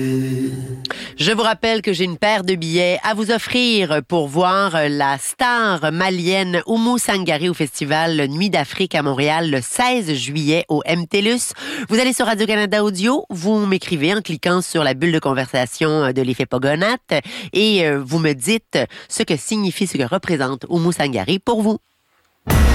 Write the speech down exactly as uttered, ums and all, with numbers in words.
Je vous rappelle que j'ai une paire de billets à vous offrir pour voir la star malienne Oumou Sangaré au festival Nuit d'Afrique à Montréal le seize juillet au M T L U S. Vous allez sur Radio-Canada Audio, vous m'écrivez en cliquant sur la bulle de conversation de l'effet Pogonat et vous me dites ce que signifie, ce que représente Oumou Sangaré pour vous.